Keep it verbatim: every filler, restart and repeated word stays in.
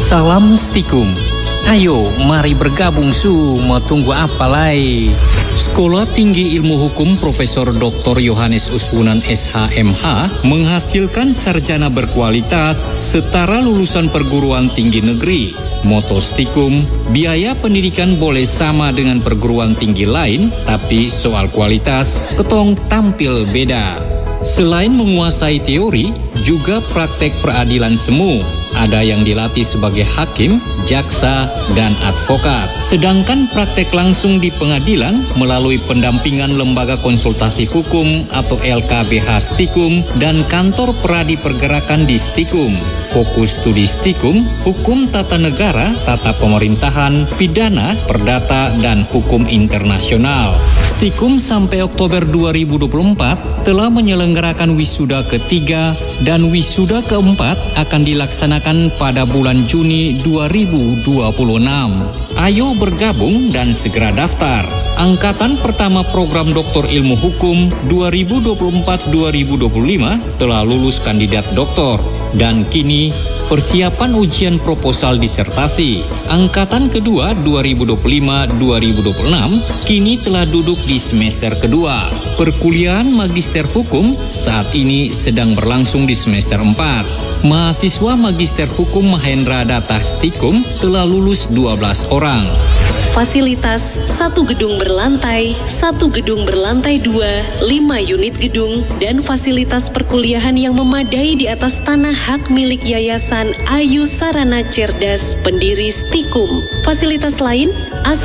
Salam Stikum. Ayo, mari bergabung su, mau tunggu apa lagi? Sekolah Tinggi Ilmu Hukum Profesor Doktor Yohanes Uswunan S H M H menghasilkan sarjana berkualitas setara lulusan perguruan tinggi negeri. Moto Stikum, biaya pendidikan boleh sama dengan perguruan tinggi lain, tapi soal kualitas, ketong tampil beda. Selain menguasai teori, juga praktek peradilan semu. Ada yang dilatih sebagai hakim, jaksa, dan advokat. Sedangkan praktek langsung di pengadilan melalui pendampingan Lembaga Konsultasi Hukum atau L K B H Stikum dan Kantor Peradi Pergerakan di Stikum. Fokus studi Stikum, hukum tata negara, tata pemerintahan, pidana, perdata, dan hukum internasional. Stikum sampai Oktober dua ribu dua puluh empat telah menyelenggarakan wisuda ketiga dan wisuda keempat akan dilaksanakan pada bulan Juni dua ribu dua puluh enam. Ayo bergabung dan segera daftar. Angkatan pertama program Doktor Ilmu Hukum dua ribu dua puluh empat dua ribu dua puluh lima telah lulus kandidat doktor dan kini persiapan ujian proposal disertasi. Angkatan kedua dua ribu dua puluh lima dua ribu dua puluh enam kini telah duduk di semester kedua. Perkuliahan Magister Hukum saat ini sedang berlangsung di semester empat. Mahasiswa Magister Hukum Mahendra Data Stikum telah lulus dua belas orang. Fasilitas satu gedung berlantai, satu gedung berlantai dua, lima unit gedung, dan fasilitas perkuliahan yang memadai di atas tanah hak milik Yayasan Ayu Sarana Cerdas pendiri Stikum. Fasilitas lain,